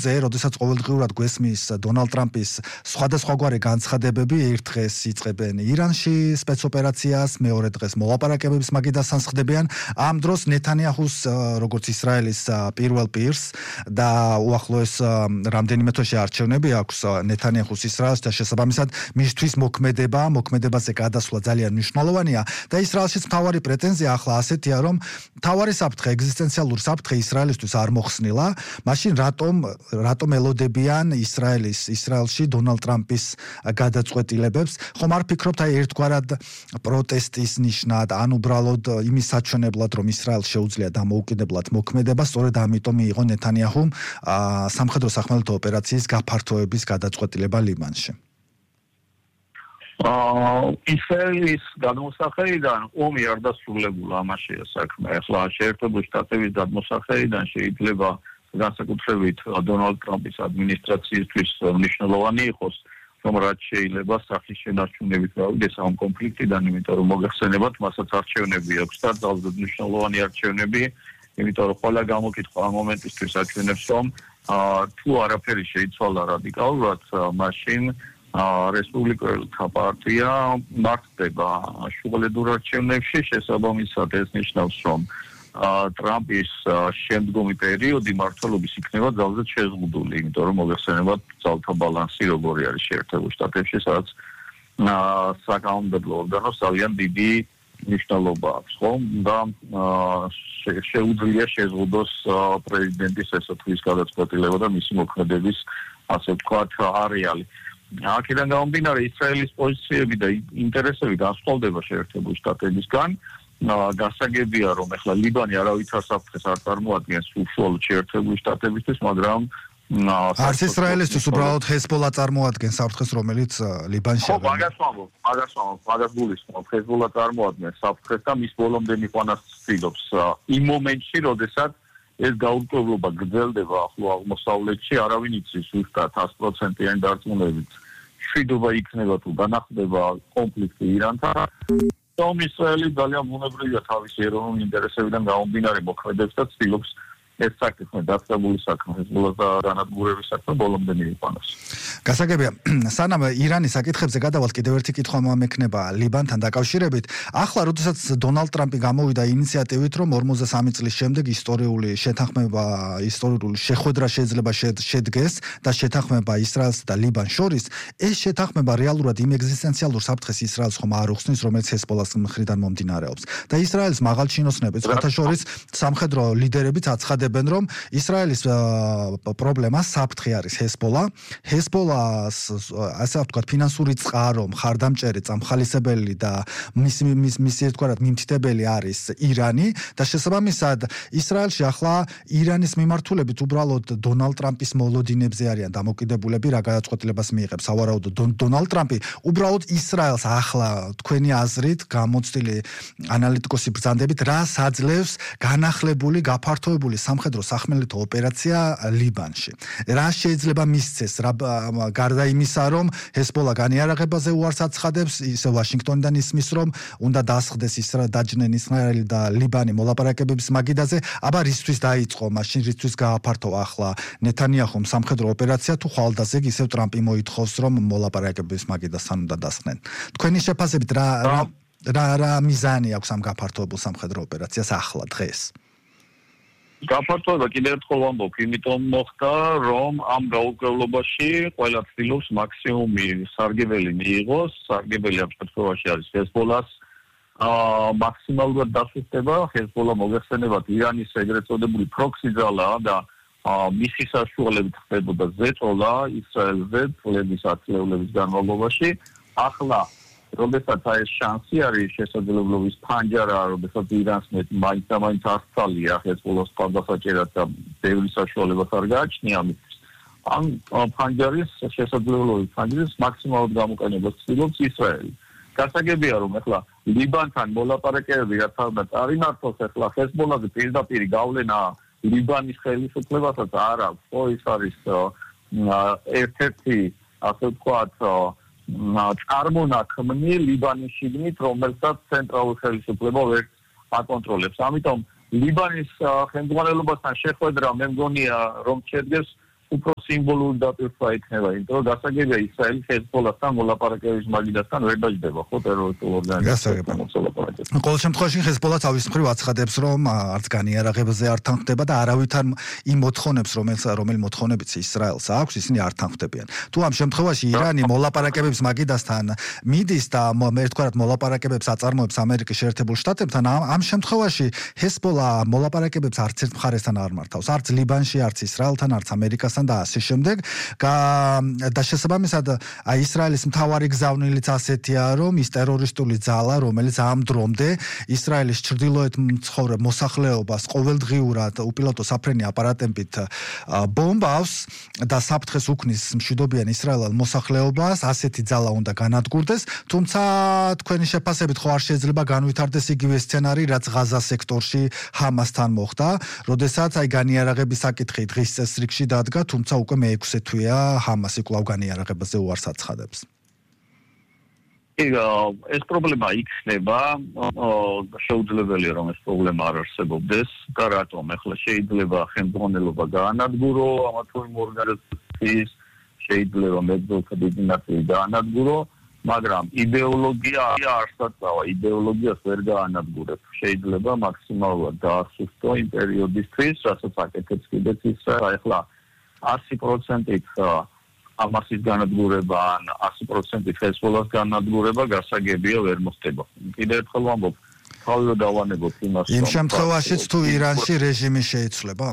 ფონზე, როდესაც ყოველდღიურად გვესმის დონალდ ტრამპის სხვადასხვაგვარი განცხადებები, ერთ დღეს იწყებენ ირანში სპეცოპერაციას, მეორე დღეს მოლაპარაკებების მაგიდასთან ხდებიან. ამ დროს ნეთანიაჰუს, როგორც ისრაელის პირველ პირს და უახლოეს რამდენიმე თვეში არჩევნები აქვს ნეთანიაჰუს ისრაელს და შესაბამისად მისთვის მოქმედებაზე გადასვლა ძალიან მნიშვნელოვანია და ისრაელშიც მთავარი პრეტენზია ახლა ასეთია, რომ მთავარი საფრთხე, ეგზისტენციალური საფრთხე ისრაელისთვის არ მოხსნილა, მაშინ რატომ ელოდებიან ისრაელში დონალდ ტრამპის გადაწყვეტილებებს? ხომ არ ფიქრობთ აი ერთგვარად პროტესტის ნიშნად, ან უბრალოდ იმის საჩვენებლად, რომ ისრაელს შეუძლია დამოუკიდებლად მოქმედება, სწორედ ამიტომ მიიღო ნეთანიაჰუმ სამხედრო სახმელეთო ოპერაციის გაფართოების გადაწყვეტილება ლიბანში. ისრაელის გადმოსახედიდან ომი არ დასრულებულა, ამაშია საქმე. ახლა შეერთებული შტატების გადმოსახედიდან შეიძლება განსაკუთრებით დონალდ ტრამპის ადმინისტრაციისთვის მნიშვნელოვანი იყოს, რომ რაც შეიძლება სახლის შენარჩუნებით გავიდეს ამ კონფლიქტიდან, იმიტომ რომ მოგეხსენებათ, მასაც არჩევნები აქვს და ძალზედ მნიშვნელოვანი არჩევნები, იმიტომ რომ ყველა გამოკითხვა ამ მომენტისთვის აჩვენებს, რომ თუ არაფერი შეიცვალა რადიკალურად, მაშინ რესპუბლიკელთა პარტია მართდება შუალედურ არჩევნებში, შესაბამისად ეს ნიშნავს, რომ ტრამპის შემდგომი პერიოდი მმართველობის იქნება ძალზედ შეზღუდული, იმიტომ რომ მოგეხსენებათ ძალთა ბალანსი როგორი არის შეერთებულ შტატებში, სადაც საკანონმდებლო ორგანოს ძალიან დიდი მნიშვნელობა აქვს, ხომ? და შეუძლია შეზღუდოს პრეზიდენტის ესოთლის გადაწყვეტილება და მისი მოქმედების, ასე ვთქვათ, არეალი. აქედან გამომდინარე, ისრაელის პოზიციები და ინტერესები განსხვავდება შეერთებულ შტატებისგან. გასაგებია, რომ ახლა ლიბანი არავითარ საფრთხეს არ წარმოადგენს უშუალოდ შეერთებული შტატებისთვის, მაგრამ არც ისრაელისთვის უბრალოდ ჰეზბოლა წარმოადგენს საფრთხეს, რომელიც ლიბანში არის. ხო, მაგას გულისხმობ, ჰეზბოლა წარმოადგენს საფრთხეს და მის ბოლომდე მიყვანას ცდილობს. იმ მომენტში, როდესაც ეს გაურკვევლობა გრძელდება ახლო აღმოსავლეთში, არავინ იცის ზუსტად 100%-იანი დარწმუნებით, მშვიდობა იქნება თუ განახლდება კონფლიქტი ირანთან. რომ ისრაელი ძალიან ბუნებრივია თავისი ეროვნული ინტერესებიდან გამომდინარე მოქმედებს და ცდილობს ეს საქმე დაწყებული საქმე ჰეზბოლას და განადგურების საქმე ბოლომდე მიიყვანოს. გასაგებია, სანამ ირანის საკითხებზე გადავალთ, კიდევ ერთი კითხვა მომექნება ლიბანთან დაკავშირებით. ახლა, როდესაც დონალდ ტრამპი გამოვიდა ინიციატივით, რომ 43 წლის შემდეგ ისტორიული შეხვედრა შეიძლება შედგეს და შეთანხმება ისრაელს და ლიბანს შორის, ეს შეთანხმება რეალურად იმ ეგზისტენციალურ საფრთხეს ისრაელს ხომ არ უხსნის, რომელიც ჰეზბოლას მხრიდან მომდინარეობს. და ისრაელის მაღალჩინოსნები, სხვათა შორის სამხედრო ლიდერებიც აცხადებენ, რომ ისრაელის პრობლემა საფრთხე არის ჰეზბოლას, ასე ვთქვათ, ფინანსური წყარო, მხარდამჭერი, წამხალისებელი და მისი ერთგვარად მიმთითებელი არის ირანი და შესაბამისად ისრაელში ახლა ირანის მიმართულებით უბრალოდ დონალდ ტრამპის მოლოდინებზე არიან დამოკიდებულები, რა გადაწყვეტილებას მიიღებს. სავარაუდოდ დონალდ ტრამპი უბრალოდ ისრაელს ახლა თქვენი აზრით, გამოცდილი ანალიტიკოსი ბრძანდებით, რას აძლევს განახლებული, გაფართოებული სამხედრო სახმელეთო ოპერაცია ლიბანში. რა შეიძლება მისცეს, გარდა იმისა, რომ ჰეზბოლა განიარაღებაზე უარს აცხადებს, ისე ვაშინგტონიდან ისმის, რომ უნდა დასხდეს დაჯნენ ისრაელი და ლიბანი მოლაპარაკებების მაგიდაზე, აბა რისთვის დაიწყო, მაშინ რისთვის გააფართოვა ახლა ნეთანიაჰუმ სამხედრო ოპერაცია, თუ ხვალდაზე ისევ ტრამპი მოითხოვს, რომ მოლაპარაკებების მაგიდასთან უნდა დასხნენ. თქვენი შეფასებით რა მიზანი აქვს ამ გაფართოებულ სამხედრო ოპერაციას ახლა დღეს? გაფართოება კიდევ ერთხელ ვამბობ, იმიტომ მოხდა, რომ ამ გაურკვევლობაში ყველა ცდილობს მაქსიმუმი სარგებელი მიიღოს, სარგებელი ამ შემთხვევაში არის ჰეზბოლას მაქსიმალურად დასუსტება, ჰეზბოლა მოგეხსენებათ ირანის ეგრეთ წოდებული პროქსი ძალაა და მისი საშუალებით ხდებოდა ზეწოლა ისრაელზე წლების ათწლეულების განმავლობაში. ახლა როდესაც ეს შანსი არის შესაძლებლობის ფანჯარა, როდესაც ირანს მაინც ასწალია ჰეზბოლას თავდასაჭერად და ბევრი საშუალებას არ გააჩნია ამისთვის. ამ ფანჯარის შესაძლებლობის ფანჯრის მაქსიმალურად გამოყენებას ცდილობს ისრაელი. გასაგებია, რომ ახლა ლიბანთან მოლაპარაკებები რაც არ იმართოს, ახლა ჰეზბოლაზე პირდაპირ გავლენა ლიბანის ხელისუფლებასაც არ აქვს. ხო, ის არის ერთ-ერთი, ასე ვთქვათ, წარმონაქმნი ლიბანის შიგნით, რომელსაც ცენტრალური ხელისუფლება ვერ აკონტროლებს. ამიტომ ლიბანის ხელმძღვანელობასთან შეხვედრა მე მგონია, რომ შედგეს უფრო სიმბოლური დაპირთვა იქნება, იმიტომ რომ გასაგებია ისრაელი ჰეზბოლასთან მოლაპარაკების მაგიდასთან ვერ დაждდება, ხო, ტერორისტულ ორგანიზაციასთან მოლაპარაკება. ყოველ შემთხვევაში ჰეზბოლა თავის მხრივ აცხადებს, რომ არც განიარაღებაზე არ თანხმდება და არავითარ იმ მოთხოვნებს, რომელი მოთხოვნებიც ისრაელს აქვს, ისინი არ თანხმდებიან. თუ ამ შემთხვევაში ირანი მოლაპარაკებების მაგიდასთან მიდის და ერთგვარად მოლაპარაკებებს აწარმოებს ამერიკის შეერთებულ შტატებთან, ამ შემთხვევაში ჰეზბოლა მოლაპარაკებებს არც ერთ მხარესთან არ მართავს, არც ლიბანში, არც ისრაელთან, არც ამერიკასთან და ასე შემდეგ. და შესაბამისად, ისრაელის მთავარი გზავნილიც ასეთია, რომ ის ტერორისტული ძალა, რომელიც ამ დრომდე ისრაელის ჩრდილოეთ მცხოვრებ მოსახლეობას ყოველდღიურად უპილოტო საფრენი აპარატებით ბომბავს და საფრთხეს უქმნის მშვიდობიან ისრაელელ მოსახლეობას, ასეთი ძალა უნდა განადგურდეს, თუმცა თქვენი შეფასებით ხო არ შეიძლება განვითარდეს იგივე სცენარი, რაც ღაზა სექტორში ჰამასთან მოხდა, როდესაც განიარაღების საკითხი დღის წესრიგში დადგა, თუმცა უკვე მეექვსე თვეა ჰამასი კვლავ განიარაღებაზე უარს აცხადებს. ეს პრობლემა იქნება, შეუძლებელია რომ ეს პრობლემა არ არსებობდეს და რატომ? ახლა შეიძლება ხელმძღვანელობა გაანადგურო ამა თუ იმ ორგანიზაციის, შეიძლება მებრძოლთა დიდი ნაწილი გაანადგურო, მაგრამ იდეოლოგია არსაცავა, იდეოლოგიას ვერ გაანადგურებ. შეიძლება მაქსიმალურად დაასუსტო იმ პერიოდისთვის, რასაც აკეთებს კიდეც ისრაელი. ახლა 100%-ით ჰამასის განადგურება ან 100%-ით ჰეზბოლას განადგურება გასაგებია ვერ მოხდება. კიდევ ერთხელ ვამბობ, თავი დავანებოთ იმას, იმ შემთხვევაშიც თუ ირანში რეჟიმი შეიცვლება?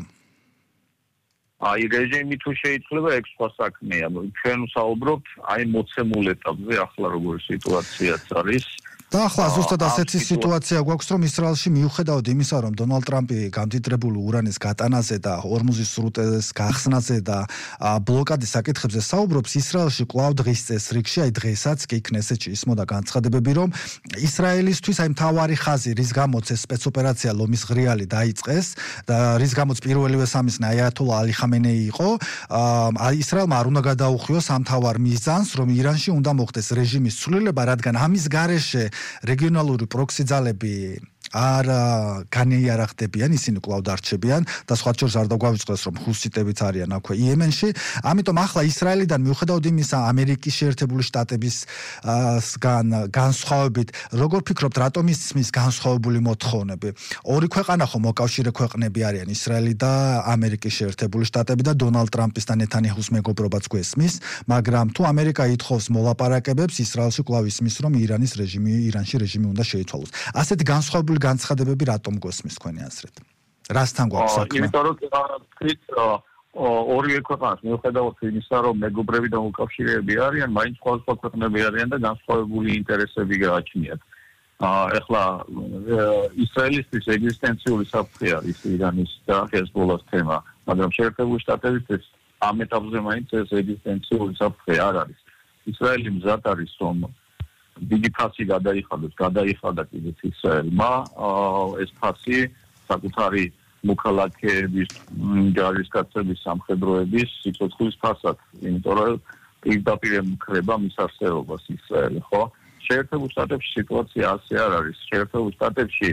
რეჟიმი თუ შეიცვლება, ეგ სხვა საქმეა. ჩვენ ვსაუბრობთ მოცემულ ეტაპზე, ახლა როგორი სიტუაციაც არის. და ახლა ზუსტად ასეთი სიტუაცია გვაქვს, რომ ისრაელში მიუხედავად იმისა, რომ დონალდ ტრამპი გამდიდრებული ურანის გატანაზე და ჰორმუზის სრუტეს გახსნაზე და ბლოკადის საკითხებზე საუბრობს, ისრაელში კვლავ დღის წესრიგში, დღესაც კი ქნესეთში ისმოდა განცხადებები, რომ ისრაელისთვის მთავარი ხაზი, რის გამოც ეს სპეცოპერაცია ლომის ღრიალი დაიწყეს და რის გამოც პირველივე სამისნა აიათოლა ალი ხამენეი იყო, ისრაელმა არ უნდა გადაუხვიოს ამ მთავარ მიზანს, რომ ირანში უნდა მოხდეს რეჟიმის ცვლილება, რადგან ამის გარეშე რეგიონალური პროქსი ძალები არ განიარაღდებიან, ისინი კვლავ დარჩებიან და სხვა შორის არ დაგვავიწყდეს, რომ ჰუსიტებიც არიან აქვე იემენში. ამიტომ ახლა ისრაელიდან მიუხედავად იმისა, ამერიკის შეერთებული შტატების განსხვავებით, როგორ ფიქრობთ, რატომ ისმის განსხვავებული მოთხოვნები? ორი ქვეყანა ხო მოკავშირე ქვეყნები არიან, ისრაელი და ამერიკის შეერთებული შტატები და დონალდ ტრამპის და ნეთანიაჰუს მეგობრობაც გვესმის, მაგრამ თუ ამერიკა ითხოვს მოლაპარაკებებს, ისრაელში კვლავ ისმის, რომ ირანში რეჟიმი უნდა შეიცვალოს. ასეთი განსხვავებული განცხადებები რატომ გვესმის თქვენი აზრით? რასთან გვაქვს საქმე? იმიტომ რომ ორივე ქვეყანას მიუხედავად იმისა, რომ მეგობრები და მოკავშირეები არიან, მაინც სხვა ქვეყნები არიან და განსხვავებული ინტერესები გააჩნიათ. ახლა ისრაელისთვის ეგზისტენციული საფრთხე არის ირანის და ჰეზბოლას თემა, მაგრამ შეერთებული შტატებისთვის ამ ეტაპზე მაინც ეს ეგზისტენციული საფრთხე არ არის. ისრაელი მზად არის, რომ დიდი ფასი გადაიხადა კიდეც ისრაელმა, ეს ფასი საკუთარი მოქალაქეების, ჯარისკაცების, სამხედროების სიცოცხლის ფასად, იმიტომ რომ პირდაპირ ემუქრება მის არსებობას ისრაელი, ხო? შეერთებულ შტატებში სიტუაცია ასე არ არის. შეერთებულ შტატებში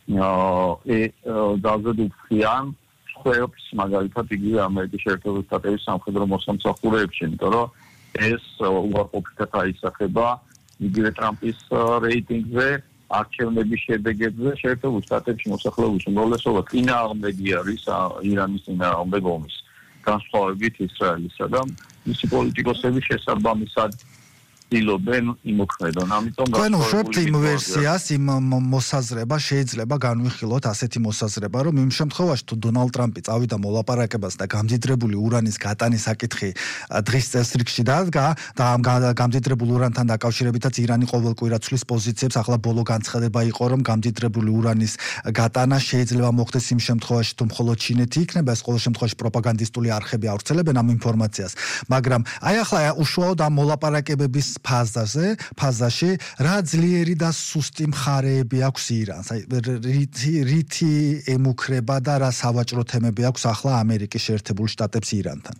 ძალზედ უფრთხიან მსხვერპლს, მაგალითად იგივე ამერიკის შეერთებული შტატების სამხედრო მოსამსახურეებში, იმიტომ რომ ეს უარყოფითად აისახება იგივე ტრამპის რეიტინგზე, არჩევნების შედეგებზე, შეერთებულ შტატებში მოსახლეობის უმრავლესობა წინააღმდეგი არის ირანის წინააღმდეგ ომის, განსხვავებით ისრაელისა და მისი პოლიტიკოსები შესაბამისად ცდილობენ იმოქმედონ. ამიტომ თქვენ უშვებთ იმ ვერსიას, იმ მოსაზრება, შეიძლება განვიხილოთ ასეთი მოსაზრება, რომ იმ შემთხვევაში თუ დონალდ ტრამპი წავიდა მოლაპარაკებას და გამდიდრებული ურანის გატანის საკითხი დღის წესრიგში დადგა და ამ გამდიდრებულ ურანთან დაკავშირებითაც ირანი ყოველკვირა ცვლის პოზიციებს, ახლა ბოლო განცხადება იყო, რომ გამდიდრებული ურანის გატანა შეიძლება მოხდეს იმ შემთხვევაში, თუ მხოლოდ ჩინეთი იქნება, ეს ყოველ შემთხვევაში პროპაგანდისტული არხები ავრცელებენ ამ ინფორმაციას, მაგრამ აი ახლა უშუალოდ ამ მოლაპარაკებების ფაზაში რა ძლიერი და სუსტი მხარეები აქვს ირანს? აი რითი ემუქრება და რა სავაჭრო თემები აქვს ახლა ამერიკის შეერთებულ შტატებს ირანთან?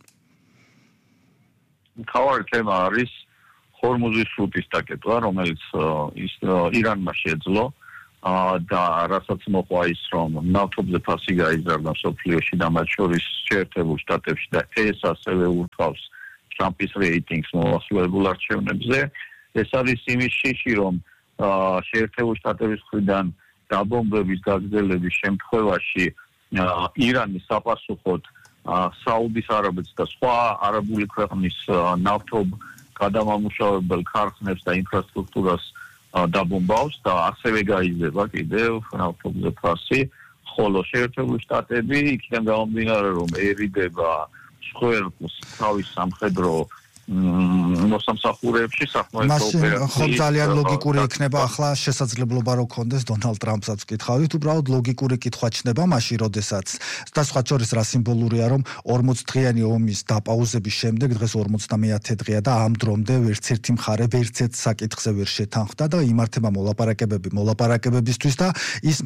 მთავარი თემა არის ჰორმუზის სრუტის დაკეტვა, რომელიც ირანმა შეძლო და რასაც მოყვა ის რომ ნავთობზე ფასი გაიზარდა მსოფლიოში და მათ შორის შეერთებულ შტატებში და ეს ასევე ურთავს ტრამპის რეიტინგს მოახლოებულ არჩევნებზე ეს არის იმის შიში რომ შეერთებულ შტატების მხრიდან დაბომბების გაგრძელების შემთხვევაში ირანის საპასუხოდ საუდის არაბეთს და სხვა არაბული ქვეყნის ნავთობ გადამამუშავებელ ქარხნებს და ინფრასტრუქტურას დაბომბავს და ასევე გაიზრდება კიდევ ნავთობზე ფასი, ხოლო შეერთებული შტატები იქიდან გამომდინარე რომ ერიდება მსხვერპლს თავის სამხედრო მოსამსახურეებში საქმეებში ოპერაციებში ხო ძალიან ლოგიკური იქნება ახლა შესაძლებლობა რომ კონდეს დონალდ ტრამპსაც ვკითხავით უბრალოდ ლოგიკური კითხვა ჩნდება მაშინ როდესაც და სხვა შორის რა სიმბოლურია რომ 40 დღიანი ომის დაპაუზების შემდეგ დღეს 50-მე დღეა და ამ დრომდე ვერც ერთი მხარე ვერც ერთ საკითხზე ვერ შეთანხმდა და იმართება მოლაპარაკებებისთვის და ის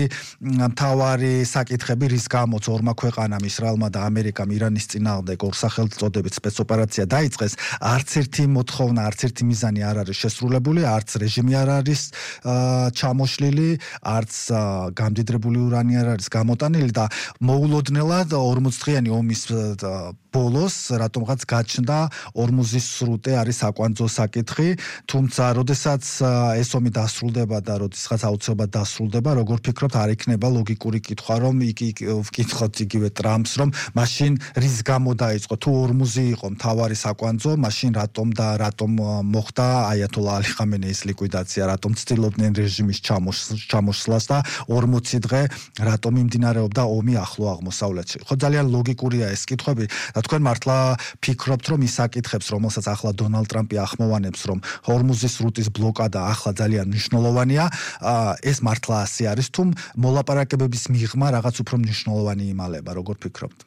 მთავარი საკითხები რის გამოც ორმა ქვეყანამ ისრაელმა და ამერიკამ ირანის წინააღმდეგ ორსახელწოდებით სპეცოპერაცია დაიწყეს არც ერთი მოთხოვნა, არც ერთი მიზანი არ არის შესრულებული, არც რეჟიმი არ არის ჩამოშლილი, არც გამდიდრებული ურანი არ არის გამოტანილი და მოულოდნელად 40 დღიანი ომის ბოლოს რატომღაც გაჩნდა ორმუზის სრუტე არის საკვანძო საკითხი, თუმცა როდესაც ეს ომი დასრულდება და როდესაც აუცილებლად დასრულდება, როგორ ფიქრობთ, არ იქნება ლოგიკური კითხვა, რომ ვკითხოთ იგივე ტრამპს, რომ მაშინ რის გამო დაიწყო, თუ ორმუზი იყო მთავარი საკვანძო, მაშინ რატომ მოხდა აიათოლა ალი ხამენეის ლიკვიდაცია, რატომ ცდილობდნენ რეჟიმის ჩამოსვლას და 40 დღე რატომ იმდინარეობდა ომი ახლო აღმოსავლეთში. ხო ძალიან ლოგიკურია ეს კითხვები და თქვენ მართლა ფიქრობთ, რომ ის საკითხებს, რომელსაც ახლა დონალდ ტრამპი ახმოვანებს, რომ ჰორმუზის სრუტის ბლოკადა ახლა ძალიან მნიშვნელოვანია, ეს მართლა ასე არის, თუ მოლაპარაკებების მიღმა რაღაც უფრო მნიშვნელოვანი იმალება, როგორ ფიქრობთ?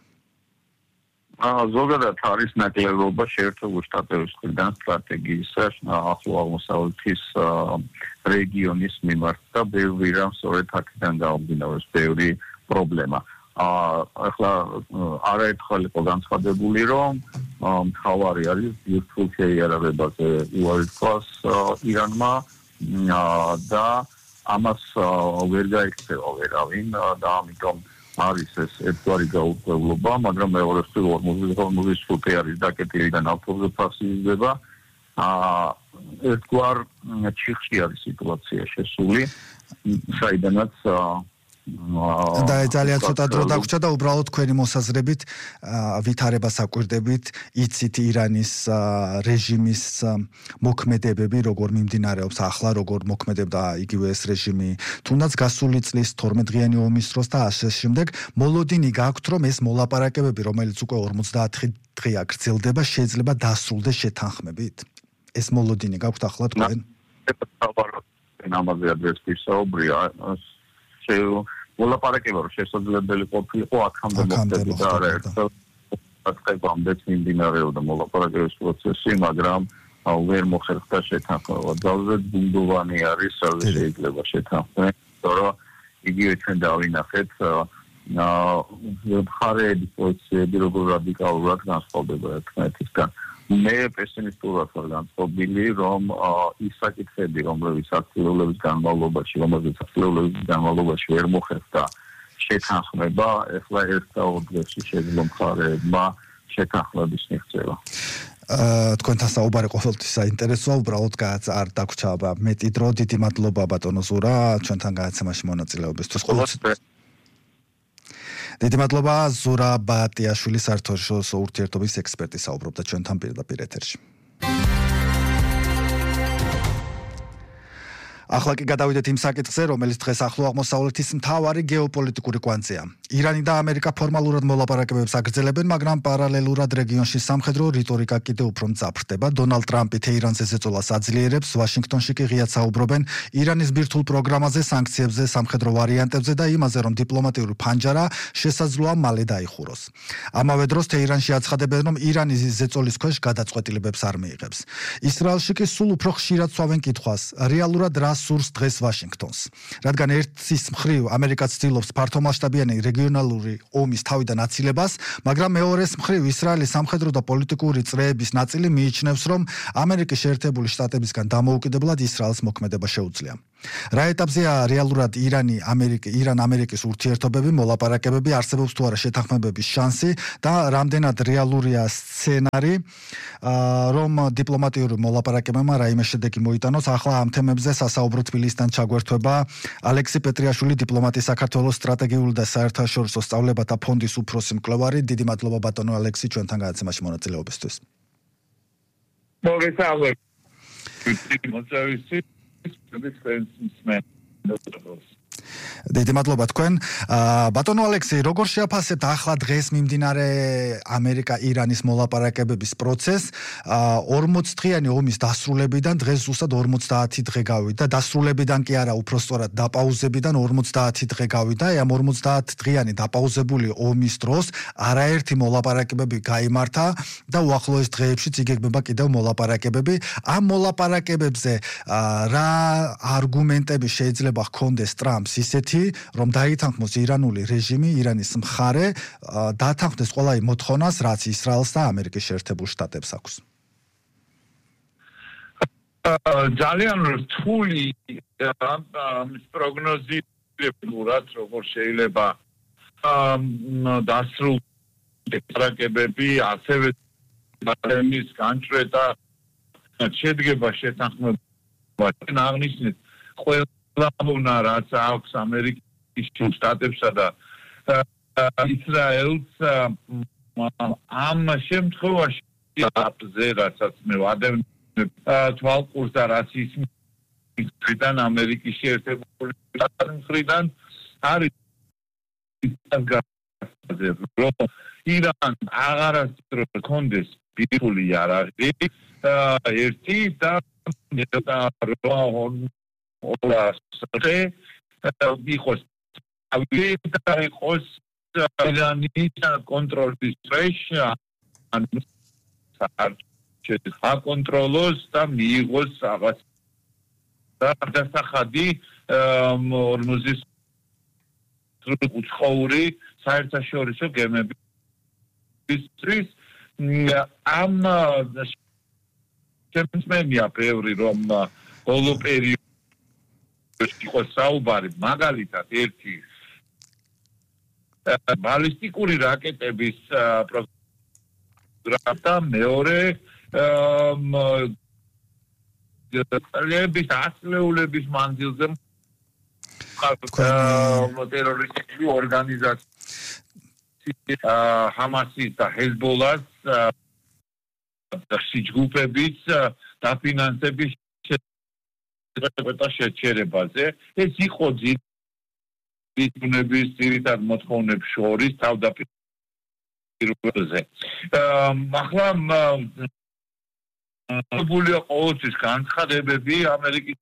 ზოგადად არის ნაკლებობა შეერთებულ შტატების მხრიდან სტრატეგიისა ახლო აღმოსავლეთის რეგიონის მიმართ და ბევრი რამ სწორედ აქედან გამომდინარე ბევრი პრობლემა. ახლა არაერთხელ იყო განცხადებული, რომ მთავარი არის ბირთვულ შეიარაღებაზე უარი თქვას ირანმა და ამას ვერ გაიქცევა ვერავინ და ამიტომ არის ეს ერთგვარი გაურკვევლობა, მაგრამ მეორე ორმუზის სრუტე არის დაკეტილი და ნავთობზე ფასი იზრდება. ერთგვარ ჩიხში არის სიტუაცია შესული, საიდანაც და ძალიან ცოტა დრო დაგვრჩა და უბრალოდ თქვენი მოსაზრებით ვითარებას აკვირდებით იცით ირანის რეჟიმის მოქმედებები როგორ მიმდინარეობს ახლა როგორ მოქმედებდა იგივე ეს რეჟიმი თუნდაც გასული წლის 12 დღიანი ომის დროს და ასე შემდეგ მოლოდინი გაქვთ რომ ეს მოლაპარაკებები რომელიც უკვე 50 დღეა გრძელდება შეიძლება დასრულდეს შეთანხმებით ეს მოლოდინი გაქვთ ახლა თქვენ ამაზე ადრეს ვისაუბრია მოლაპარაკება რომ შესაძლებელი ყოფილიყო აქამდე მოხდებოდა არაერთხელ მიმდინარეობდა მოლაპარაკების პროცესი, მაგრამ ვერ მოხერხდა შეთანხმება. ძალზედ ბუნდოვანი არის, სადაც შეიძლება შეთანხმება, რომ იგივე ჩვენ დავინახეთ მხარეების პოზიციები როგორ რადიკალურად განსხვავდება ერთმანეთისგან. მე პესიმისტურად ვარ განწყობილი, რომ ის საკითხები, რომლებიც აქციულების განმავლობაში ვერ მოხერხდა შეთანხმება, ეხლა ერთ და ორ დღეში შეძლო მხარეებმა შეთანხმების მიღწევა. თქვენთან საუბარი ყოველთვის საინტერესოა, უბრალოდ არ დაგვრჩა მეტი დრო, დიდი მადლობა ბატონო ზურა, ჩვენთან გადაცემაში მონაწილეობისთვის. დიდი მადლობა ზურა ბატიაშვილი საერთაშორისო ურთიერთობის ექსპერტი საუბრობდა ჩვენთან პირდაპირ ეთერში. ახლა კი გადავიდეთ იმ საკითხზე, რომელიც დღეს ახლო აღმოსავლეთის მთავარი გეოპოლიტიკური კვანძია. ირანი და ამერიკა ფორმალურად მოლაპარაკებებს აგრძელებენ, მაგრამ პარალელურად რეგიონში სამხედრო რიტორიკა კიდევ უფრო მძაფრდება. დონალდ ტრამპი თეირანზე ზეწოლას აძლიერებს, ვაშინგტონში კი ღიად საუბრობენ ირანის ბირთვულ პროგრამაზე, სანქციებზე, სამხედრო ვარიანტებზე და იმაზე, რომ დიპლომატიური ფანჯარა შესაძლოა მალე დაიხუროს. ამავე დროს თეირანში აცხადებენ, რომ ირანი ზეწოლის ქვეშ გადაწყვეტილებებს არ მიიღებს. ისრაელში კი სულ უფრო ხშირად სვავენ კითხვას, რეალურად რა სურს დღეს ვაშინგტონს. რადგან ერთის მხრივ ამერიკა ცდილობს ფართომასშტაბიანი რეგიონალური ომის თავიდან აცილებას, მაგრამ მეორეს მხრივ ისრაელის სამხედრო და პოლიტიკური წრეების ნაწილი მიიჩნევს, რომ ამერიკის შეერთებული შტატებისგან დამოუკიდებლად ისრაელს მოქმედება შეუძლია. რა ეტაპზეა რეალურად ირან-ამერიკის ურთიერთობები, მოლაპარაკებები, არსებობს თუ არა შეთანხმებების შანსი და რამდენად რეალურია სცენარი, რომ დიპლომატიური მოლაპარაკებებმა რაიმე შედეგი მოიტანოს. ახლა ამ თემებზე სასაუბრო თბილისიდან ჩაგვერთვება ალექსი პეტრიაშვილი, დიპლომატი, საქართველოს სტრატეგიული და საერთაშორისო სწავლებათა ფონდის უფროსი მკვლევარი. დიდი მადლობა ბატონო ალექსი ჩვენთან გადაცემაში მონაწილეობისთვის. მოგესალმებით. დიდი მადლობა თქვენ. ბატონო ალექსი, როგორ შეაფასებთ ახლა დღეს მიმდინარე ამერიკა-ირანის მოლაპარაკებების პროცესს? 40 დღიანი ომის დასრულებიდან დღეს ზუსტად 50 დღე გავიდა. დასრულებიდან კი არა, უпростоრად დაპაუზებიდან 50 დღე გავიდა. ამ 50 დღიანი დაპაუზებული ომის დროს არაერთი მოლაპარაკებები გაიმართა და უახლოეს დღეებშიც იგეგმება კიდევ მოლაპარაკებები. ამ მოლაპარაკებებზე რა არგუმენტები შეიძლება ჰქონდეს ტრამპს ისეთი, რომ დაითანხმოს ირანული რეჟიმი, ირანის მხარე, დათანხმდეს ყველა იმ მოთხოვნას, რაც ისრაელს და ამერიკის შეერთებულ შტატებს აქვს. ძალიან რთული პროგნოზირებულად, როგორ შეიძლება დასრულდეს მოლაპარაკებები, ასევე ბარემის განჭრედა შედგება შეთანხმება. აღნიშნეთ ყველა რაც აქვს ამერიკის შტატებსა და ისრაელს ამ შემთხვევაში აპზე რასაც მე ვადევნებ თვალყურს და რაც ის მხრიდან ამერიკის შეერთებული შტატების მხრიდან არის რომ ირან აღარასდროს კონდეს ბირული იარაღი ერთი და ორასრე იყოს და იყოს ირანის კონტროლის ქვეშ აკონტროლოს და მიიღოს რაღაც დასახადი 40 უცხოური საერთაშორისო გემებისთვის ამ შემსმენია ბევრი რომ ბოლო პერიოდში იყო საუბარი მაგალითად ერთი ბალისტიკური რაკეტების პროგრამა და მეორე წლების ასლეულების მანძილზე ტერორისტული ორგანიზაცია ჰამასის და ჰეზბოლას ჯგუფების დაფინანსების შეჩერებაზე ეს იყო ძირითადების ძირითად მოთხოვნებს შორის თავდაპირველზე ახლა მოხდულია ყოველთვის განცხადებები ამერიკის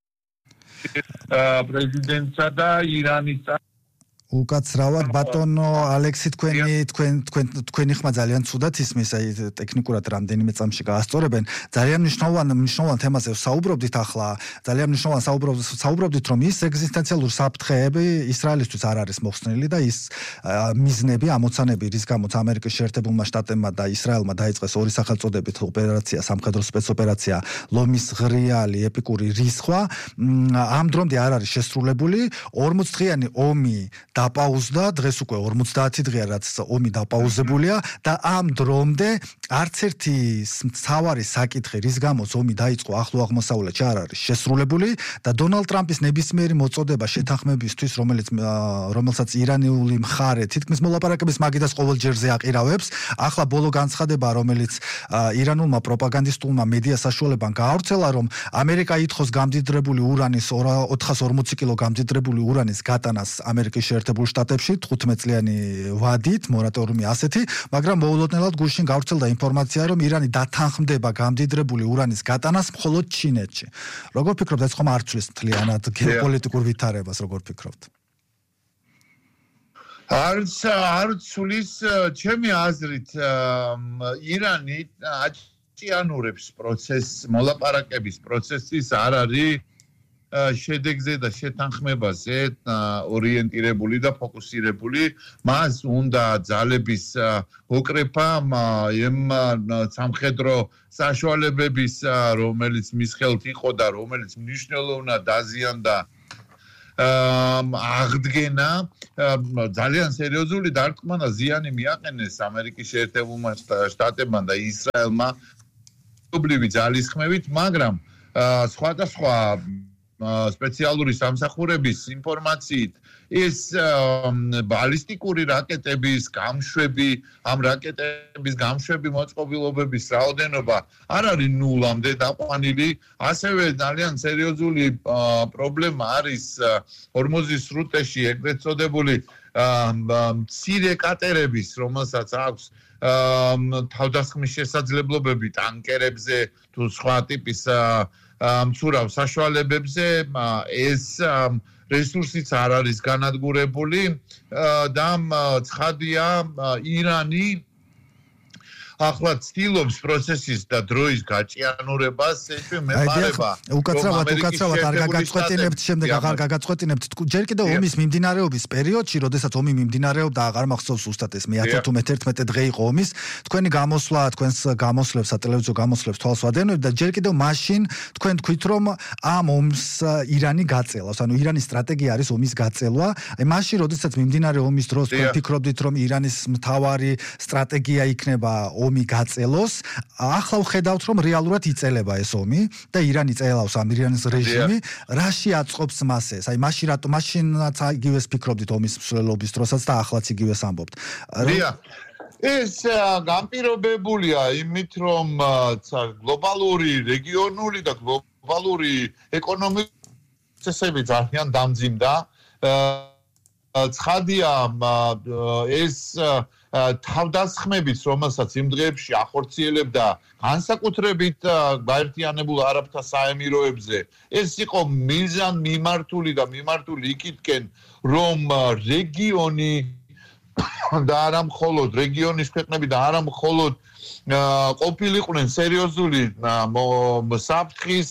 პრეზიდენტსა და ირანის უკაცრავად ბატონო ალექსი თქვენი ხმა ძალიან ცუდად ისმის აი ტექნიკურად რამდენიმე წამში გაასწორებენ ძალიან მნიშვნელოვან თემაზე საუბრობდით ახლა ძალიან მნიშვნელოვან საუბრობდით რომ ის ეგზისტენციალური საფრთხეები ისრაელისთვის არ არის მოხსნილი და ის მიზნები ამოცანები რის გამოც ამერიკის შეერთებულმა შტატებმა და ისრაელმა დაიწყეს ორი სახელწოდებით ოპერაცია სამხედრო სპეცოპერაცია ლომის ღრიალი ეპიკური რისხვა ამ დრომდე არ არის შესრულებული 40 დღიანი ომი დაპაუზდა დღეს უკვე 50 დღეა რაც ომი დაპაუზებულია და ამ დრომდე არც ერთი მთავარი საკითხი რის გამოც ომი დაიწყო ახლო აღმოსავლეთში არ არის შესრულებული და დონალდ ტრამპის ნებისმიერი მოწოდება შეთანხმებისთვის რომელსაც ირანული მხარე თითქმის მოლაპარაკების მაგიდას ყოველ ჯერზე აყირავებს ახლა ბოლო განცხადება რომელიც ირანულმა პროპაგანდისტულმა მედია საშუალებამ გაავრცელა რომ ამერიკა ითხოვს გამდიდრებული ურანის 440 კილო გამდიდრებული ურანის გატანას ამერიკის შეერთებულ შტატებში 15 წლიანი ვადით მორატორიუმი ასეთი მაგრამ მოულოდნელად გუშინ გავრცელდა ინფორმაცია რომ ირანი დათანხმდება გამდიდრებული ურანის გატანას მხოლოდ ჩინეთში როგორ ფიქრობთ ეს ხომ არ ცვლის მთლიანად გეოპოლიტიკურ ვითარებას როგორ ფიქრობთ არ ცვლის ჩემი აზრით ირანი აჭიანურებს პროცესს მოლაპარაკების პროცესის არ არის შედეგზე და შეთანხმებაზე ორიენტირებული და ფოკუსირებული, მას უნდა ძალების ოკრეფა იმ სამხედრო საშუალებების, რომელიც მის ხელთ იყო და რომელიც მნიშვნელოვნად დაზიანდა აღდგენა ძალიან სერიოზული დარტყმა და ზიანი მიაყენეს ამერიკის შეერთებულმა შტატებმა და ისრაელმა ობლივი ძალისხმევით, მაგრამ სხვადასხვა სპეციალური სამსახურების ინფორმაციით ეს ბალისტიკური რაკეტების გამშვები, ამ რაკეტების გამშვები მოწყობილობების რაოდენობა არ არის ნულამდე დაყვანილი, ასევე ძალიან სერიოზული პრობლემა არის ჰორმუზის სრუტეში ეგრეთ წოდებული მცირე კატერების, რომელსაც აქვს თავდასხმის შესაძლებლობები ტანკერებზე თუ სხვა ტიპის მცურავ საშუალებებზე, ეს რესურსიც არ არის განადგურებული და ცხადია ირანი ახლა ცდილობს პროცესის და დროის გაჭიანურებას, ეს მეპარება. უკაცრავად არ გაგაწყვეტინებთ, შემდეგ აღარ გაგაწყვეტინებთ. ჯერ კიდევ ომის მიმდინარეობის პერიოდში, როდესაც ომი მიმდინარეობდა, აღარ მახსოვს ზუსტად ეს მე-10 თუ მე-11 დღე იყო ომის, თქვენი გამოსვლა, თქვენს გამოსვლებს, სატელევიზიო გამოსვლებს თვალს ვადევნებთ და ჯერ კიდევ მაშინ თქვენ თქვით, რომ ამ ომს ირანი გაწელავს, ანუ ირანის სტრატეგია არის ომის გაწელვა. აი მაშინ, როდესაც მიმდინარე ომის დროს თქვენ ფიქრობდით, რომ ირანის მთავარი სტრატეგია იქნება ომი გაწელოს, ახლა ვხედავთ, რომ რეალურად იწელება ეს ომი და ირანი წელავს ამ ირანის რეჟიმი, რაში აწყობს მას ეს? აი მაშინაც იგივეს ფიქრობდით ომის მსვლელობის დროსაც და ახლაც იგივეს ამბობთ. ეს განპირობებულია იმით, რომ გლობალური, რეგიონული და გლობალური ეკონომიკური პროცესები ძალიან დამძიმდა. ცხადია ეს თავდასხმების, რომელსაც იმ დღეებში ახორციელებდა განსაკუთრებით გაერთიანებულ არაბთა საემიროებზე, ეს იყო მიზანმიმართული და მიმართული იქითკენ, რომ რეგიონი და არა მხოლოდ რეგიონის ქვეყნები და არა მხოლოდ ყოფილიყვნენ სერიოზული საფრთხის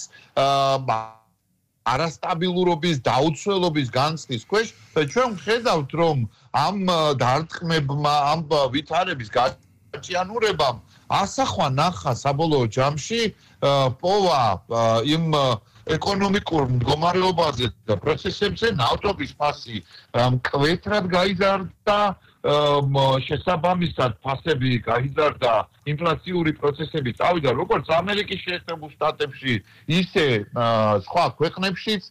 არასტაბილურობის, დაუცველობის განცდის ქვეშ და ჩვენ ვხედავთ, რომ ამ დარტყმებმა, ამ ვითარების გაჭიანურებამ ასახვა ნახა საბოლოო ჯამში პოვა იმ ეკონომიკურ მდგომარეობაზე და პროცესებზე ნავთობის ფასი მკვეთრად გაიზარდა, შესაბამისად ფასები გაიზარდა, ინფლაციური პროცესები წავიდა როგორც ამერიკის შეერთებულ შტატებში, ისე სხვა ქვეყნებშიც,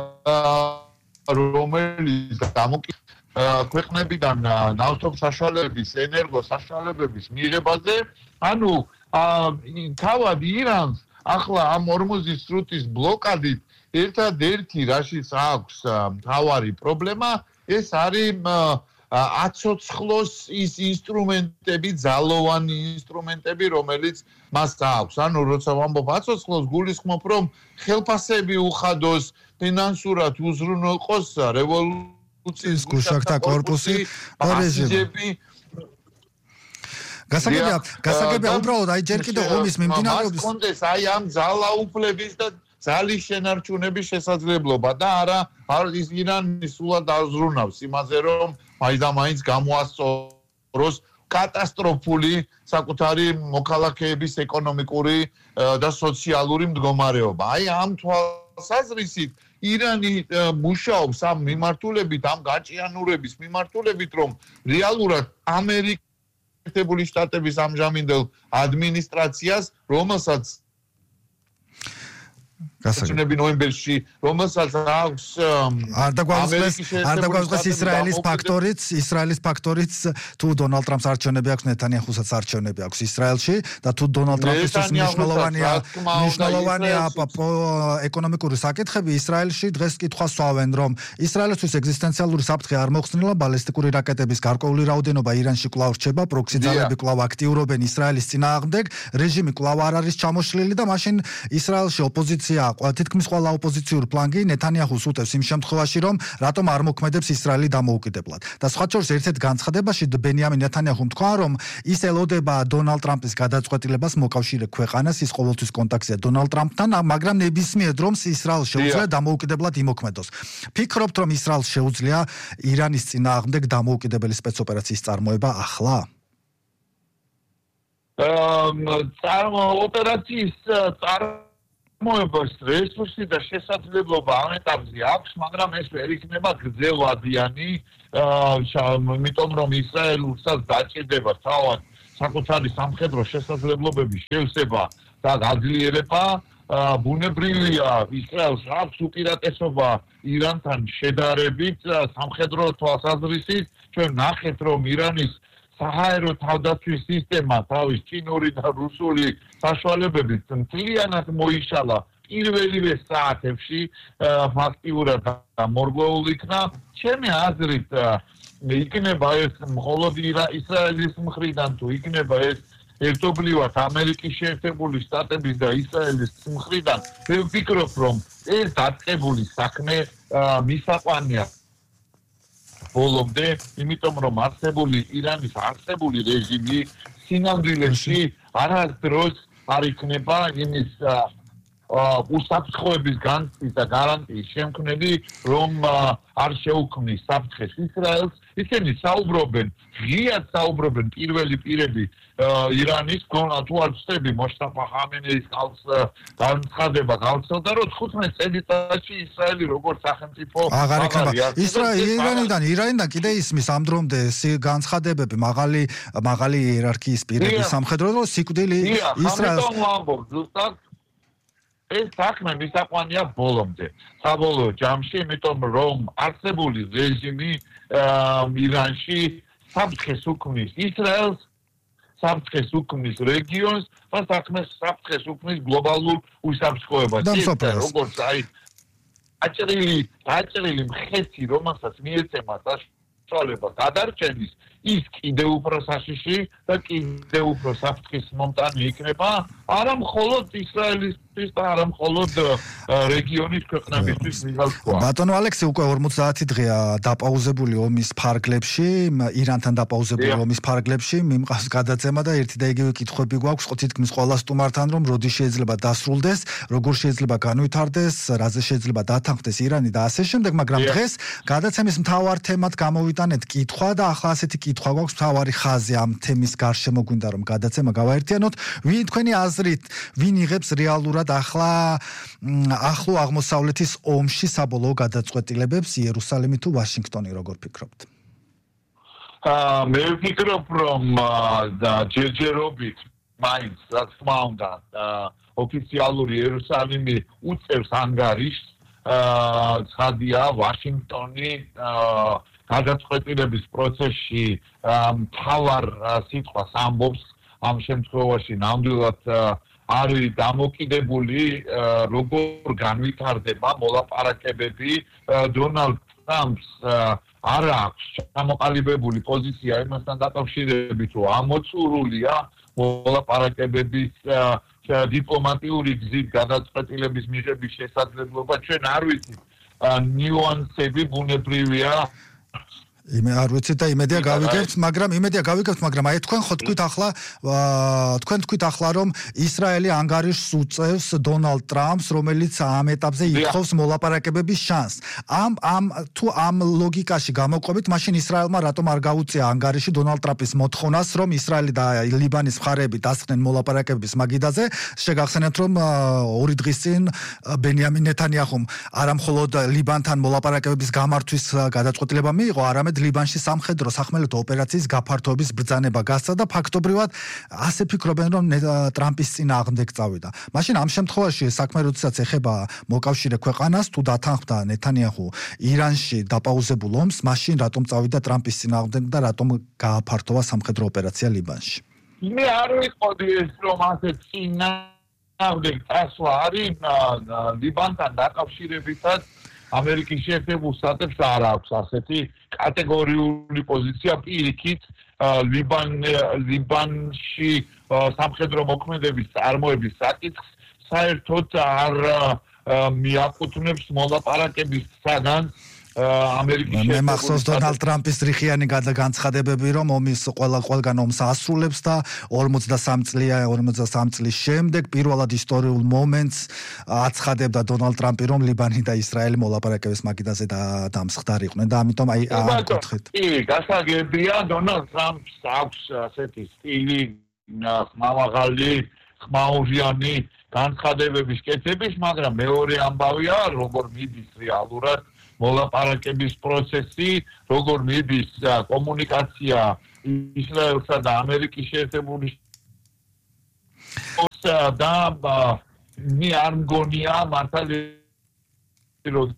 რომელიც ქვეყნებიდან ნავთობის საშუალებების, ენერგოს საშუალებების მიღებაზე, ანუ თავად ირანს ახლა ამ ჰორმუზის სრუტის ბლოკადით ერთადერთი რაშიც აქვს მთავარი პრობლემა, ეს არის აცოცხლოს ის ინსტრუმენტები, ძალოვანი ინსტრუმენტები, რომელიც მას აქვს. ანუ როცა ვამბობ აცოცხლოს, გულისხმობ, რომ ხელფასები უხადოს, ფინანსურად უზრუნველყოს რევოლუციის გუშაგთა კორპუსი და რეჟიმი. გასაგებია უბრალოდ აი ჯერ კიდევ ომის მიმდინარეობის კონტექსტ აი ამ ძალაუფლების და ძალის შენარჩუნების შესაძლებლობა და არა ის ირანი სულად აღზრუნავს იმაზე რომ მაინც გამოასწოროს კატასტროფული საკუთარი მოქალაქეების ეკონომიკური და სოციალური მდგომარეობა. აი ამ თვალსაზრისით ირანი მუშაობს ამ მიმართულებით, ამ გაჭიანურების მიმართულებით, რომ რეალურად ამერიკული შტატების ამჟამინდელ ადმინისტრაციას, რომელსაც გასაგები ნოემბერში, რომელსაც აქვს არ დაგვაუწყდეს ისრაელის ფაქტორიც, თუ დონალდ ტრამპს არჩევნები აქვს, ნეთანიაჰუსაც არჩევნები აქვს ისრაელში და თუ დონალდ ტრამპისთვის მნიშვნელოვანია ეკონომიკური საკითხები, ისრაელში დღეს კითხვას სვავენ, რომ ისრაელისთვის ეგზისტენციალური საფრთხე არ მოხსნილა, ბალისტიკური რაკეტების გარკვეული რაოდენობა ირანში კვლავ რჩება, პროქსი ძალები კვლავ აქტიურობენ ისრაელის წინააღმდეგ, რეჟიმი კვლავ არ არის ჩამოშლილი და მაშინ ისრაელში ოპოზიცია თითქმის ყველა ოპოზიციური ფლანგი ნეთანიაჰუს უტევს იმ შემთხვევაში, რომ რატომ არ მოქმედებს ისრაელი დამოუკიდებლად. და სხვა შორის ერთ-ერთ განცხადებაში ბენიამინ ნეთანიაჰუმ თქვა, რომ ის ელოდება დონალდ ტრამპის გადაწყვეტილებას მოკავშირე ქვეყანას, ის ყოველთვის კონტაქტია დონალდ ტრამპთან, მაგრამ ნებისმიერ დრომს ისრაელს შეუძლია დამოუკიდებლად იმოქმედოს. ფიქრობთ, რომ ისრაელს შეუძლია ირანის წინააღმდეგ დამოუკიდებელი სპეცოპერაციის წარმოება ახლა? ოპერაციის წარმოებას რესურსი და შესაძლებლობა ამ ეტაპზე აქვს, მაგრამ ეს ვერ იქნება გრძელვადიანი, იმიტომ რომ ისრაელსაც დაჭირდება თავად საკუთარი სამხედრო შესაძლებლობების შევსება და გაძლიერება. ბუნებრივია, ისრაელს აქვს უპირატესობა ირანთან შედარებით სამხედრო თვალსაზრისით. ჩვენ ნახეთ, რომ ირანის საჰაერო თავდაცვის სისტემა თავის ჩინური და რუსული საშუალებებით მთლიანად მოიშალა პირველივე საათებში, ფაქტიურად მორღვეულ იქნა. ჩემი აზრით, იქნება ეს მხოლოდ ისრაელის მხრიდან თუ იქნება ეს ერთობლივად ამერიკის შეერთებული შტატების და ისრაელის მხრიდან, მე ვფიქრობ, რომ ეს დაწყებული საქმე მისაყვანია ბოლომდე, იმიტომ რომ ირანის არსებული რეჟიმი სინამდვილეში არასდროს არ იქნება იმის უსაფრთხოების განცდის და გარანტიის შემქმნელი, რომ არ შეუქმნის საფრთხეს ისრაელს. ისინი საუბრობენ, ღიად საუბრობენ პირველი პირები ირანის, თუ არ ვწდები მოშტაფა ხამენეის განცხადება გავრცელდა, რომ 15 წელიწადში ისრაელი როგორც სახელმწიფო აღარ იქნება. ირანიდან კიდე ისმის ამ დრომდე განცხადებები მაღალი იერარქიის პირების სამხედრო და სიკვდილი ისრაელს. ეს საქმე მისაყვანია ბოლომდე. საბოლოო ჯამში, იმიტომ რომ არსებული რეჟიმი ირანში საფრთხეს უქმნის ისრაელს, საფრთხეს უქმნის რეგიონს და საფრთხეს უქმნის გლობალურ უსაფრთხოებას. როგორც აჭრილი მხეცი, რომელსაც მიეცემა საშუალება გადარჩენის, ის კიდევ უფრო საშიში და კიდევ უფრო საფრთხის მომტანი იქნება, არა მხოლოდ ისრაელისთვის და არა მხოლოდ რეგიონის ქვეყნებისთვის მიღალთქვა. ბატონო ალექსი უკვე 50 დღეა დაპაუზებული ომის ფარგლებში, ირანთან დაპაუზებული ომის ფარგლებში, მიმყავს გადაცემა და ერთი და იგივე კითხვები გვაქვს თითქმის ყველა სტუმართან, რომ როდის შეიძლება დასრულდეს, როგორ შეიძლება განვითარდეს, რაზე შეიძლება დათანხმდეს ირანი და ასე შემდეგ, მაგრამ დღეს გადაცემის მთავარ თემად გამოვიტანეთ კითხვა და ახლა ასეთი კითხვა გვაქვს მთავარი ხაზი ამ თემის გარშემო გვინდა რომ გადაცემა გავაერთიანოთ. ვინ თქვენი აზრით, ვინ იღებს რეალურად ახლა ახლო აღმოსავლეთის ომში საბოლოო გადაწყვეტილებებს, იერუსალიმი თუ ვაშინგტონი, როგორ ფიქრობთ? მე ვფიქრობ, რომ ჯერჯერობით მაინც რაც თქმა უნდა ოფიციალური იერუსალიმი უწევს ანგარიშს, ცხადია ვაშინგტონი გადაწყვეტილების პროცესში მთავარ სიტყვას ამბობს. ამ შემთხვევაში ნამდვილად არის დამოკიდებული როგორ განვითარდება მოლაპარაკებები. დონალდ ტრამპს არ აქვს ჩამოყალიბებული პოზიცია იმასთან დაკავშირებით, რომ ამოწურულია მოლაპარაკებების დიპლომატიური გზით გადაწყვეტილების მიღების შესაძლებლობა. ჩვენ არ ვიცით ნიუანსები, ბუნებრივია არ ვიცით და იმედია გავიგებთ, მაგრამ აი თქვენ ხო თქვით ახლა, რომ ისრაელი ანგარიშს უწევს დონალდ ტრამპს, რომელიც ამ ეტაპზე ითხოვს მოლაპარაკებების შანსს. თუ ამ ლოგიკაში გამოყვებით, მაშინ ისრაელმა რატომ არ გაუწია ანგარიში დონალდ ტრამპის მოთხოვნას, რომ ისრაელი და ლიბანის მხარეები დასხდნენ მოლაპარაკებების მაგიდაზე? შეგახსენებთ, რომ 2 დღის წინ ბენიამინ ნეთანიაჰუმ არა მხოლოდ ლიბანთან მოლაპარაკებების გამართვის გადაწყვეტილება მიიღო, არამედ ლიბანში სამხედრო სახმელეთო ოპერაციის გაფართოების ბრძანება გასცა და ფაქტობრივად ასე ფიქრობენ, რომ ტრამპის წინააღმდეგ წავიდა. მაშინ ამ შემთხვევაში საქმე როდესაც ეხება მოკავშირე ქვეყანას, თუ დათანხმდა ნეთანიაჰუ ირანში დაპაუზებულ ომს, მაშინ რატომ წავიდა ტრამპის წინააღმდეგ და რატომ გააფართოვა სამხედრო ოპერაცია ლიბანში? მე არ ვიყოდი ეს, რომ ასე წინააღმდეგ წასვლა არის ლიბანთან დაკავშირებითაც ამერიკის შეერთებულ შტატებს არ აქვს ასეთი კატეგორიული პოზიცია პირიქით ლიბანში სამხედრო მოქმედების წარმოების საკითხს საერთოდ არ მიაკუთვნებს მოლაპარაკების საგანს ამერიკის მე მახსოვს დონალდ ტრამპის რიხიანი განცხადებები, რომ ომის ყველგან ომს ასრულებს და 43 წლის შემდეგ პირველად ისტორიულ მომენტს აცხადებდა დონალდ ტრამპი, რომ ლიბანი და ისრაელი მოლაპარაკების მაგიდაზე დამსხდარიყვნენ და ამიტომ აი ამ კუთხით. კი, გასაგებია, დონალდ ტრამპს აქვს ასეთი სტილი, ხმამაღალი, ხმაურიანი განცხადებების კეთების, მაგრამ მეორე ამბავია, როგორ მიდის რეალურად მოლაპარაკების პროცესი, როგორ მიდის კომუნიკაცია ისრაელსა და ამერიკის შეერთებული შტატებსა და მე არ მგონია მართალი რომ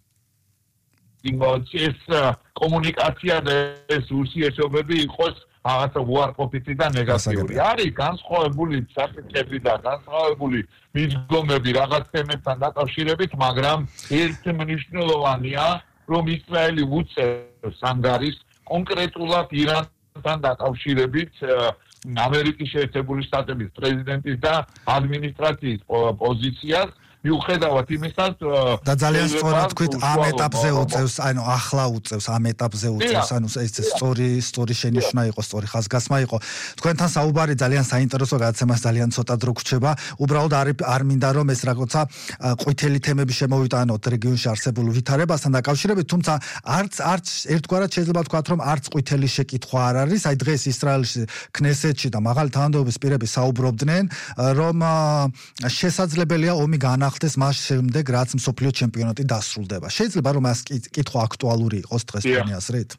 ეს კომუნიკაცია და ეს ურთიერთობები იყოს რაღაცა უარყოფითი და ნეგატიური. არის განსხვავებული საკითხები და განსხვავებული მიდგომები რაღაც თემებთან დაკავშირებით, მაგრამ ერთი მნიშვნელოვანია რომ ისრაელი უწევს ანგარიშს კონკრეტულად ირანთან დაკავშირებით ამერიკის შეერთებული შტატების პრეზიდენტის და ადმინისტრაციის პოზიციას მიუხედავად იმისა და ძალიან სწორად თქვით ამ ეტაპზე უწევს, ანუ ახლა უწევს ამ ეტაპზე უწევს, ანუ ეს სწორი შენიშვნა იყო, სწორი ხაზგასმა იყო. თქვენთან საუბარი ძალიან საინტერესო, გადაცემას ძალიან ცოტა დრო გრჩება. უბრალოდ არ მინდა რომ ეს რაღაცა ყვითელი თემები შემოვიტანოთ რეგიონში არსებულ ვითარებასთან დაკავშირებით, თუმცა არც ერთგვარად შეიძლება ვთქვათ, რომ არც ყვითელი შეკითხვა არ არის. აი დღეს ისრაელში ქნესეთში და მაღალი თანამდებობის პირები საუბრობდნენ, რომ შესაძლებელია ომი განახდეს მას შემდეგ, რაც მსოფლიო ჩემპიონატი დასრულდება. შეიძლება რომ ეს კითხვა აქტუალური იყოს დღეს თქვენი აზრით?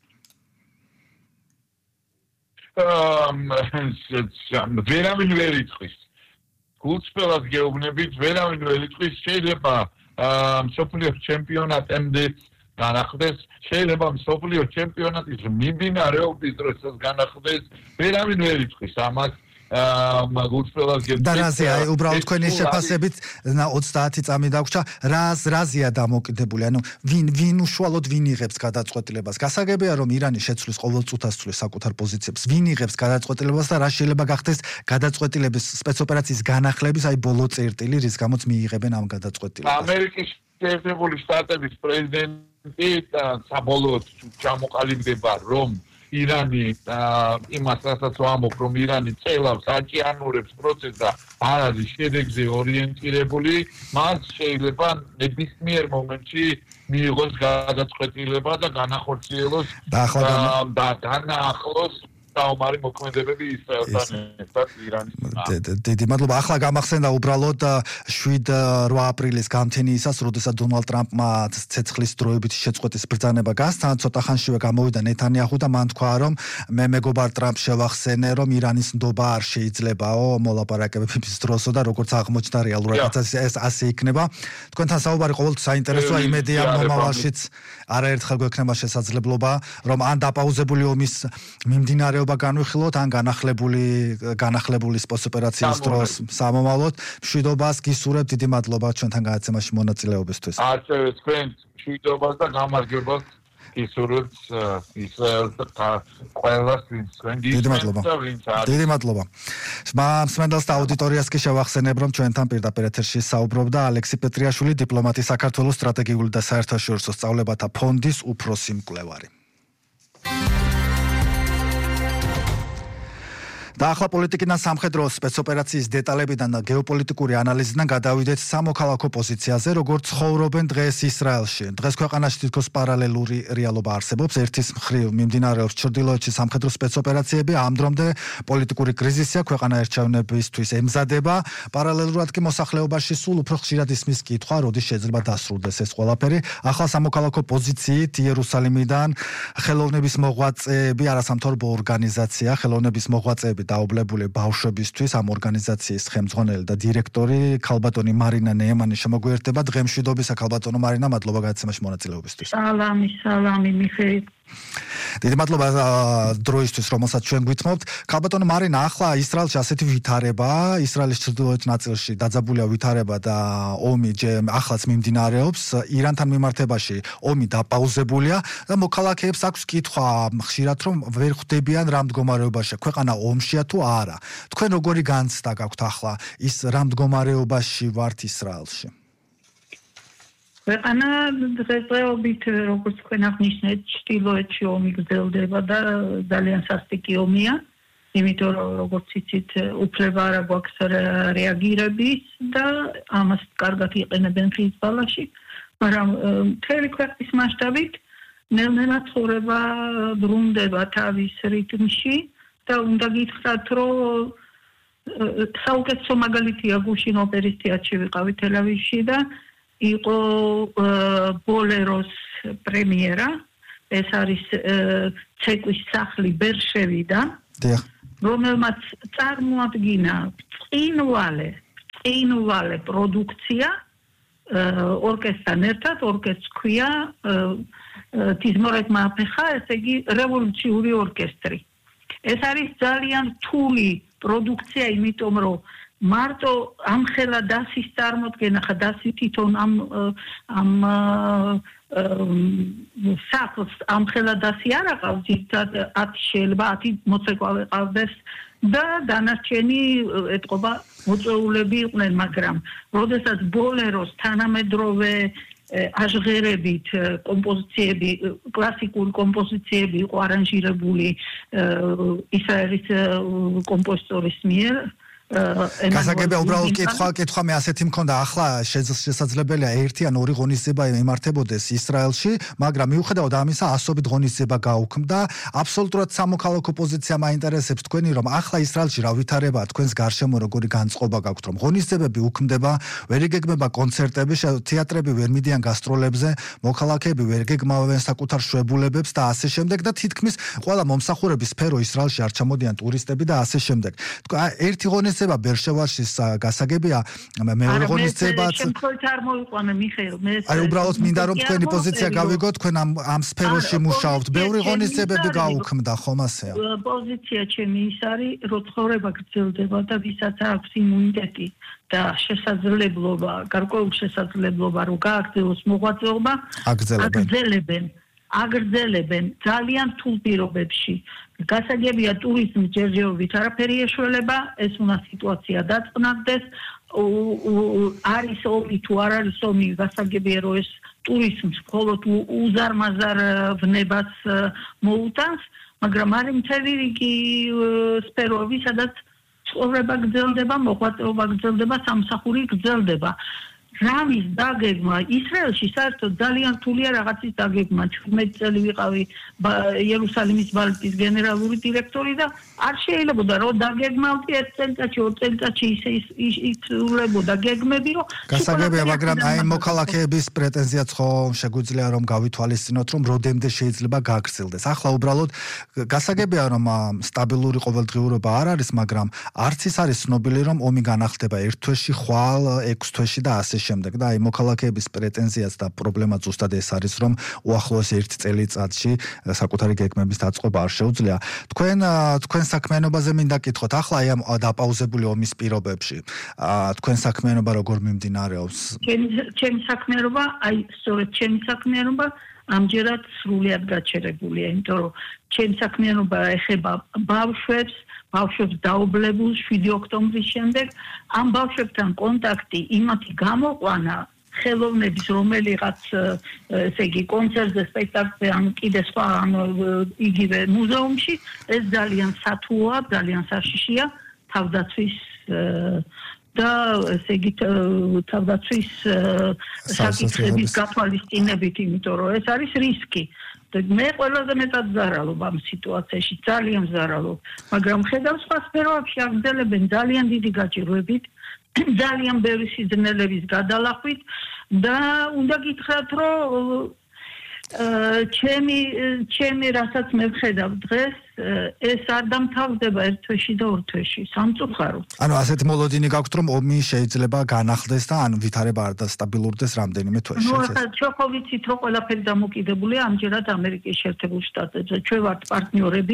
ვერავინ ვერ იტყვის. გულწრფელად გეუბნებით, ვერავინ ვერ იტყვის, შეიძლება მსოფლიო ჩემპიონატამდე განახდეს, შეიძლება მსოფლიო ჩემპიონატის მიმდინარეობის დროსაც განახდეს, ვერავინ ვერ იტყვის ამას. გულწრფელად გეუბნებით. და რაზე აი უბრალოდ თქვენი შეფასებით 30 წამი დაგვრჩა, რაზია დამოკიდებული? ანუ ვინ უშუალოდ ვინ იღებს გადაწყვეტილებას? გასაგებია რომ ირანი შეცვლის ყოველწუთას ცვლის საკუთარ პოზიციებს. ვინ იღებს გადაწყვეტილებას და რა შეიძლება გახდეს გადაწყვეტილების სპეცოპერაციის განახლების აი ბოლო წერტილი, რის გამოც მიიღებენ ამ გადაწყვეტილებას? ამერიკის შეერთებული შტატების პრეზიდენტი საბოლოოდ ჩამოყალიბდება რომ ირანი იმას რასაც ვამბობ რომ ირანი წელავს აჭიანურებს პროცესს და არ არის შედეგზე ორიენტირებული, მას შეიძლება ნებისმიერ მომენტში მიიღოს გადაწყვეტილება და განახორციელოს და განაახლოს საომარი მოქმედებები ისრაელთან ერთად ირანის. დიდი მადლობა. ახლა გამახსენდა უბრალოდ 7-8 აპრილის გამთენიისას, როდესაც დონალდ ტრამპმა ცეცხლის დროებით შეწყვეტის ბრძანება გასცა, ცოტა ხანშივე გამოვიდა ნეთანიაჰუ და მან თქვა, რომ მე მეგობარ ტრამპს შევახსენე, რომ ირანის ნდობა არ შეიძლებაო მოლაპარაკებების დროსო და როგორც აღმოჩნდა რეალურად ეს ასე იქნება. თქვენთან საუბარი ყოველთვის საინტერესოა, იმედია მომავალშიც არაერთხელ გვექნება შესაძლებლობა, რომ ან დაპაუზებული ომის მიმდინარე განვიხილოთ ან განახლებული სპეცოპერაციის დროს სამომავლოდ. მშვიდობას გისურვებთ, დიდი მადლობა ჩვენთან გადაცემაში მონაწილეობისთვის. ასევე თქვენ მშვიდობას და გამარჯვებას გისურვებთ ისრაელს და ყველას, ვინც თქვენ გისურვებთ. დიდი მადლობა. მსმენელს და აუდიტორიას კი შევახსენებ, რომ ჩვენთან პირდაპირ ეთერში საუბრობდა ალექსი პეტრიაშვილი, დიპლომატი, საქართველოს სტრატეგიული და საერთაშორისო სწავლებათა ფონდის უფროსი მკვლევარი. და ახლა პოლიტიკიდან სამხედრო სპეცოპერაციის დეტალებიდან და გეოპოლიტიკური ანალიზიდან გადავიდეთ სამოქალაქო პოზიციაზე, როგორც ცხოვრობენ დღეს ისრაელში. დღეს ქვეყანაში თითქოს პარალელური რეალობა არსებობს. ერთის მხრივ მიმდინარეობს ჩრდილოეთში სამხედრო სპეცოპერაციები, ამ დრომდე პოლიტიკური კრიზისია, ქვეყანა ერჩევნებისთვის ემზადება. პარალელურად კი მოსახლეობაში სულ უფრო ხშირად ისმის კითხვა, როდის შეიძლება დასრულდეს ეს ყველაფერი. ახლა სამოქალაქო პოზიციით იერუსალიმიდან ხელოვნების მოღვაწეები, არასამთავრობო ორგანიზაცია ხელოვნების მოღვაწეები დაობლებული ბავშვებისთვის ამ ორგანიზაციის ხელმძღვანელი და დირექტორი ქალბატონი მარინა ნეემანი შემოგვიერთდება. დღემშვიდობისა ქალბატონო მარინა, მადლობა გადაცემაში მონაწილეობისთვის. სალამი მიხეილ. დიდი მადლობა დროისთვის, რომელსაც ჩვენ გვითმობთ. ქალბატონო მარინა, ახლა ისრაელში ასეთი ვითარება, ისრაელის ჩრდილოეთ ნაწილში დაძაბულია ვითარება და ომი ახლაც მიმდინარეობს. ირანთან მიმართებაში ომი დაპაუზებულია და მოქალაქეებს აქვს კითხვა ხშირად, რომ ვერ ხვდებიან რა მდგომარეობაშია ქვეყანა ომშია თუ არა. თქვენ როგორი განცდა გაქვთ ახლა ის რა მდგომარეობაში ვართ ისრაელში? ქვეყანა დღესდღეობით როგორც თქვენ აღნიშნეთ, ჩრდილოეთში ომი გრძელდება და ძალიან სასტიკი ომია. იმიტომ რომ როგორც იცით, უფლება არ აქვს რეაგირების და ამას კარგად იყენებენ ჰიზბალაში, მაგრამ მთელი ქვეყნის მასშტაბით ნელ-ნელა ცხოვრება ბრუნდება თავის რიტმში და უნდა გითხრათ, რომ საუკეთესო მაგალითია გუშინ ოპერის თეატრში ვიყავი თელ-ავივში და იყო ბოლეროს პრემიერა. ეს არის ცეკვის სახლი ბერშევიდან, რომელმაც წარმოადგინა წინვალე პროდუქცია ორკესტრთან ერთად, ორკესტრს ქვია თიზმორეტმა აფეხა, ესე იგი რევოლუციური ორკესტრი. ეს არის ძალიან რთული პროდუქცია, იმიტომ რომ მარტო ამხელა დასის წარმოდგენა, ხა დასი თვითონ ამ სახლს ამხელა დასი არ აყავს, ზუსტად 10 შეიძლება 10 მოცეკვავე ყავდეს და დანარჩენი ეტყობა მოწვეულები იყვნენ, მაგრამ როდესაც ბოლეროს თანამედროვე აჟღერებით კომპოზიციები, კლასიკური კომპოზიციები იყო არანჟირებული ისრაელის კომპოზიტორის მიერ. გასაგებია უბრალოდ კითხვა მე ასეთი მქონდა, ახლა შესაძლებელია ერთი ან ორი ღონისძიება იმართებოდეს ისრაელში, მაგრამ მიუხედავად ამისა ასობით ღონისძიება გაუქმდა. აბსოლუტურად სამოქალაქო პოზიცია მაინტერესებს თქვენი, რომ ახლა ისრაელში რა ვითარებაა თქვენს გარშემო, როგორი განწყობა გაქვთ, რომ ღონისძიებები უქმდება, ვერ იგეგმება კონცერტები, თეატრები ვერ მიდიან გასტროლებზე, მოქალაქეები ვერ გეგმავენ საკუთარ შვებულებებს და ასე შემდეგ და თითქმის ყველა მომსახურების სფერო ისრაელში არ ჩამოდიან ტურისტები და ასე შემდეგ. ერთი ღონისძიება ბერშევაში გასაგებია, მეორე ღონისძიებაც შემთხვევით არ მოიყვანა მიხეილ, მე აი უბრალოდ მინდა რომ თქვენი პოზიცია გავიგოთ, თქვენ ამ სფეროში მუშაობთ, ბევრი ღონისძიებები გაუქმდა, ხომ ასეა? პოზიცია ჩემი ის არის, რომ ცხოვრება გრძელდება და ვისაც აქვს იმუნიტეტი და შესაძლებლობა, გარკვეული შესაძლებლობა რომ გააგრძელოს მოღვაწეობა, აგრძელებენ ძალიან რთულ პირობებში. გასაგებია ტურიზმის ჯერჯერობით არაფერი ეშველება, ეს უნდა სიტუაცია დაწყნარდეს. არის ომი თუ არ არის ომი, გასაგებია რომ ეს ტურიზმს მხოლოდ უზარმაზარ ვნებას მოუტანს, მაგრამ არის მთელი რიგი სფეროები, სადაც ცხოვრება გრძელდება, მოღვაწეობა გრძელდება, სამსახური გრძელდება. რამის დაგეგმა ისრაელში საერთოდ ძალიან რთულია რაღაცის დაგეგმა. 17 წელი ვიყავი იერუსალიმის ბალეტის გენერალური დირექტორი და არ შეიძლებოდა რომ დაგეგმავდი 1 წელიწადში, 2 წელიწადში იცვლებოდა გეგმები, რომ გასაგებია, მაგრამ აი მოქალაქეების პრეტენზიაც ხომ შეგვიძლია რომ გავითვალისწინოთ, რომ რამდენიმდე შეიძლება გაგრძელდეს. ახლა უბრალოდ გასაგებია, რომ სტაბილური ყოველდღიურობა არ არის, მაგრამ არც ის არის ცნობილი, რომ ომი განახლდება 1 თვეში, ხვალ 6 თვეში და ასე შემდეგ და აი მოქალაქეების პრეტენზიაც და პრობლემა ზუსტად ეს არის, რომ უახლოეს 1 წელიწადში საკუთარი გეგმების დაწყობა არ შეუძლია. თქვენ საქმიანობაზე მინდა კითხოთ, ახლა აი ამ დაპაუზებული ომის პირობებში თქვენ საქმიანობა როგორ მიმდინარეობს? ჩემი საქმიანობა, აი სწორედ ჩემი საქმიანობა ამჯერად სრულიად გაჩერებულია, იმიტომ რომ ჩემი საქმიანობა ეხება ბავშვებს დაობლებულს 7 ოქტომბრის შემდეგ. ამ ბავშვებთან კონტაქტი იმათი გამოყვანა ხელოვნების რომელიღაც ესე იგი კონცერტზე, სპექტაკლზე, ან კიდე სხვა იგივე მუზეუმში, ეს ძალიან სათუოა, ძალიან საშიშია თავდაცვის და ესე იგი თავდაცვის საკითხების გათვალისწინებით, იმიტომ რომ ეს არის რისკი. მე ყველაზე მეტად ზარალობ ამ სიტუაციაში, ძალიან ზარალობ, მაგრამ ხედავ სხვა სფეროებში აგრძელებენ ძალიან დიდი გაჭირვებით, ძალიან ბევრი სიძნელების გადალახვით და უნდა გითხრათ, რომ ჩემი რასაც მე ვხედავ დღეს, ეს არ დამთავრდება 1 თვეში და 2 თვეში, სამწუხაროდ. ანუ ასეთ მოლოდინი გაქვთ, რომ ომი შეიძლება განახლდეს და ან ვითარება არ დასტაბილურდეს რამდენიმე თვეში. ხო ვიცით, რომ ყველაფერი დამოკიდებულია ამჯერად ამერიკის შეერთებულ შტატებზე. ჩვენ ვართ პარტნიორები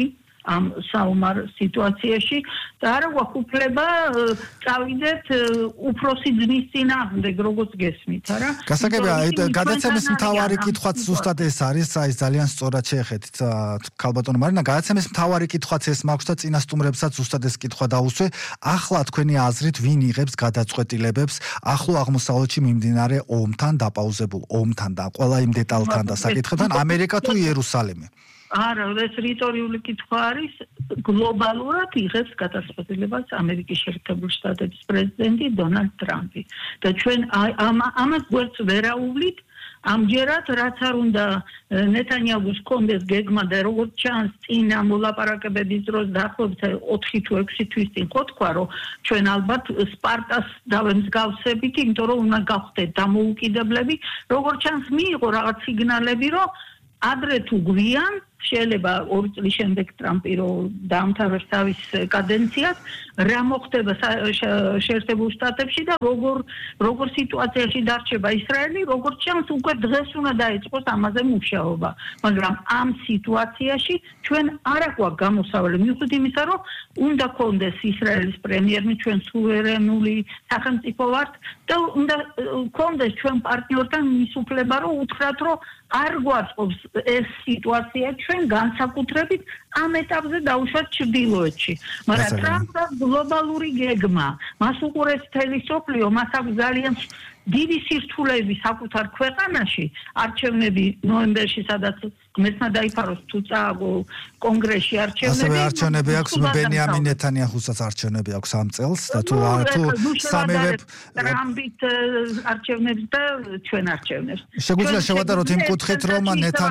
ამ საომარ სიტუაციაში და არა გვაქვს უფლება წავიდეთ უფროსი ძმის წინააღმდეგ, როგორც გესმით, არა? გასაგებია, გადაცემის მთავარი კითხვაც ზუსტად ეს არის, აი ძალიან სწორად შეეხეთით ქალბატონო მარინა, გადაცემის მთავარი კითხვაც ეს მაქვს და წინასწუმრებსაც ზუსტად ეს კითხვა დაუსვე. ახლა თქვენი აზრით ვინ იღებს გადაწყვეტილებებს ახლო აღმოსავლეთში მიმდინარე ომთან, დაპაუზებულ ომთან და ყველა იმ დეტალთან და საკითხებთან, ამერიკა თუ იერუსალიმი? არა, ეს რიტორიული კითხვა არის, გლობალურად იღებს გადაწყვეტილებას ამერიკის შეერთებული შტატების პრეზიდენტი დონალდ ტრამპი. და ჩვენ ამას გვერდს ვერ აუვლით. ამჯერად რაც არ უნდა ნეტანიაჰუს კონდეს გეგმა და როგორც ჩანს წინა მოლაპარაკებების დროს დაახლოებით 4 თუ 6 თვის წინ ხო თქვა რომ ჩვენ ალბათ სპარტას დავემსგავსებით, იმიტომ რომ უნდა გავხდეთ დამოუკიდებლები, როგორც ჩანს მიიღო რაღაც სიგნალები რომ ადრე თუ გვიან შეიძლება 2 წლის შემდეგ ტრამპი რომ დაამთავრებს თავის კადენციას, რა მოხდება შეერთებულ შტატებში და როგორ სიტუაციაში დარჩება ისრაელი, როგორც ჩანს უკვე დღეს უნდა დაიწყოს ამაზე მუშაობა. მაგრამ ამ სიტუაციაში ჩვენ არ აქვს გამოსავალი, მიუხედავად იმისა, რომ უნდა კონდეს ისრაელის პრემიერმი, ჩვენ სუვერენული სახელმწიფო ვართ და უნდა კონდეს ჩვენ პარტნიორთან მის უფლება, რომ უთხრათ, რომ არ გვაწყობს ეს სიტუაცია ჩვენ განსაკუთრებით ამ ეტაპზე დაუშვათ ჩრდილოეთში. მაგრამ ტრამპს გლობალური გეგმა, მას უყურეს მთელი სოფლიო, მას აქვს ძალიან დიდი სირთულეები საკუთარ ქვეყანაში, არჩევნები ნოემბერში, სადაც ღმერთმა დაიფაროს თუ წააგო კონგრესში არჩევნები. ასევე არჩევნები აქვს ბენიამინ ნეთანიაჰუსაც არჩევნები აქვს ამ წელს და თუ სამივე ტრამპით არჩევნებს და ჩვენ არჩევნებს. შეგვიძლია შევადაროთ იმ კუთხით, რომ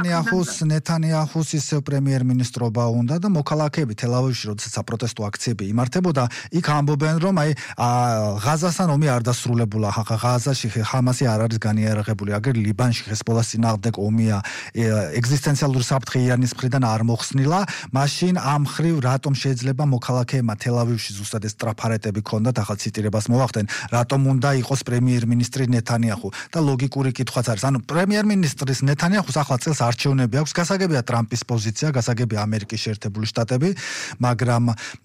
ნეთანიაჰუს ისევ პრემიერ-მინისტრობა უნდა და მოქალაქეები თელ-ავივში, როდესაც საპროტესტო აქციები იმართებოდა, იქ ამბობენ, რომ აი ღაზასთან ომი არ დასრულებულა, ღაზაში ჰამასი არ არის განიარაღებული, აგერ ლიბანში ჰეზბოლას წინააღმდეგ ომია, ეგზისტენციალური საფრთხე ირანის მხრიდან არ მოხსნილა, მაშინ ამ ხრივ რატომ შეიძლება მოქალაქეებმა თელ-ავივში ზუსტად ეს ტრაფარეტები ქონდათ, ახლა ციტირებას მოვახდენ, რატომ უნდა იყოს პრემიერ-მინისტრი ნეთანიაჰუ და ლოგიკური კითხვაც არის. ანუ პრემიერ-მინისტრის ნეთანიაჰუს ახლა წელს არჩევნები აქვს, გასაგებია ტრამპის პოზიცია, გასაგებია ამერიკის შეერთებული შტატები, მაგრამ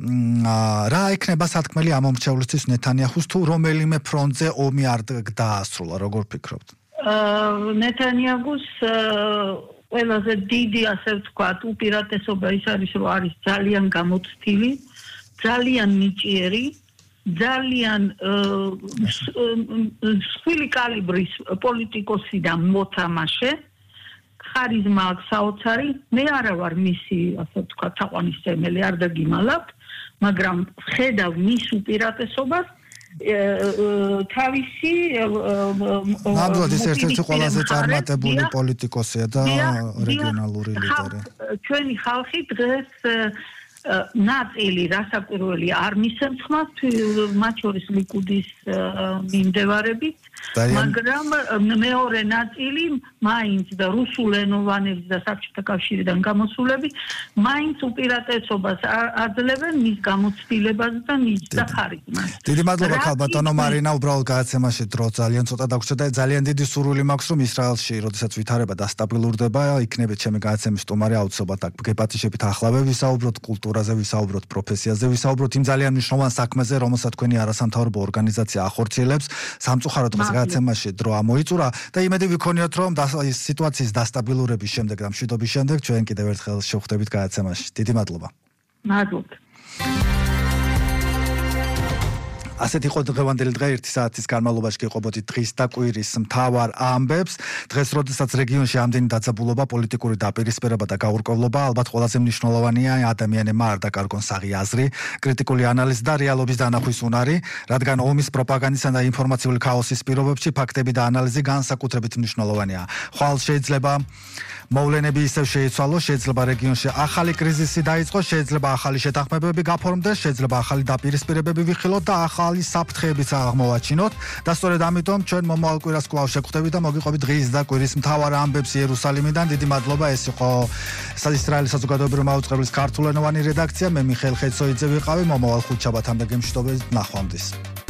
რა ექნება სათქმელი ამ მომრჩევლისთვის ნეთანიაჰუს თუ რომელიმე ფრონტზე ომი არ დაასრულა, როგორ ფიქრობთ? ნეთანიაჰუს ყველაზე დიდი, ასე ვთქვათ, უპირატესობა ის არის, რომ არის ძალიან გამოცდილი, ძალიან ნიჭიერი, ძალიან სხვილი კალიბრის პოლიტიკოსი და მოთამაშე, ხარიზმა აქვს საოცარი. მე არა ვარ მისი, ასე ვთქვათ, თაყვანისმცემელი, არ დაგიმალავთ, მაგრამ ხედავ მის უპირატესობას თავისი ნამდვილად ის ერთ-ერთი ყველაზე წარმატებული პოლიტიკოსია და რეგიონალური ლიდერი. ჩვენი ხალხი დღეს ნაწილი რასაკვირველი არ მისცემს ხმას, მათ შორის ლიკუდის მიმდევარებით, მაგრამ მეორე ნაწილი მაინც და რუსულენოვანების და საბჭოთა კავშირიდან გამოსულები მაინც უპირატესობას აძლევენ მის გამოცდილებას და მის და ხარიზმას. დიდი მადლობა ქალბატონო მარინა, უბრალოდ გადაცემაში დრო ძალიან ცოტა დაგვრჩა და ძალიან დიდი სურვილი მაქვს, რომ ისრაელში, როდესაც ვითარება და სტაბილურდება, იქნებით ჩემი გადაცემის სტუმარი აუცილებლად აქ გეპატიშებით ახლავე ვისაუბროთ კულტურაზე, ვისაუბროთ პროფესიაზე, ვისაუბროთ იმ ძალიან მნიშვნელოვან საქმეზე, რომელსაც თქვენი არასამთავრობო ორგანიზაცია ახორციელებს. სამწუხაროდ დღეს გადაცემაში დრო ამოიწურა და იმედი ვიქონიოთ, რომ სიტუაციის დასტაბილურების შემდეგ და მშვიდობის შემდეგ ჩვენ კიდევ ერთხელ შევხვდებით გადაცემაში. დიდი მადლობა. მადლობა. ასეთი იყო დღევანდელი დღე 1 საათის განმავლობაში გეყობოდით დღის და კვირის მთავარ ამბებს. დღეს, როდესაც რეგიონში ამდენი დაძაბულობა, პოლიტიკური დაპირისპირება და გაურკვევლობა, ალბათ ყველაზე მნიშვნელოვანია ადამიანებმა არ დაკარგონ საღი აზრი, კრიტიკული ანალიზი და რეალობის დანახვის უნარი, რადგან ომის პროპაგანდისა და ინფორმაციული ქაოსის პირობებში ფაქტები და ანალიზი განსაკუთრებით მნიშვნელოვანია. ხვალ შეიძლება მოვლენები ისევ შეიცვალოს, შეიძლება რეგიონში ახალი კრიზისი დაიწყოს, შეიძლება ახალი შეთანხმებები გაფორმდეს, შეიძლება ახალი დაპირისპირებები ვიხილოთ და ახალი საფრთხეებიც აღმოვაჩინოთ და სწორედ ამიტომ ჩვენ მომავალ კვირას კვლავ შევხვდებით და მოგიყვებით დღის და კვირის მთავარ ამბებს იერუსალიმიდან. დიდი მადლობა, ეს იყო ისრაელის საზოგადოებრივი მაუწყებლის ქართულენოვანი რედაქცია. მე მიხეილ ხეცოიძე ვიყავი, მომავალ ხუთშაბათამდე გემშვიდობებით, ნახვამდის.